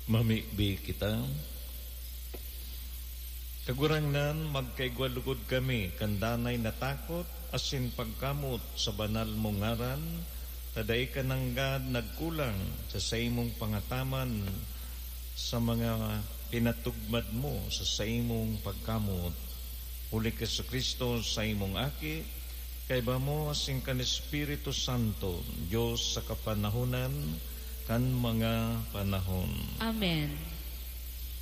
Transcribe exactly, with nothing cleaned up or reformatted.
Mamibi kita. Kagurangnan magkaigwalugod kami kandanay natakot asin pagkamot sa banal mong ngaran, taday ka nanggad nagkulang sa saimong pangataman sa mga pinatugmad mo sa saimong pagkamot. Uli ka sa Kristo sa imong aki, kay ba mo asing kan Espiritu Santo, Diyos sa kapanahunan kan mga panahon. Amen.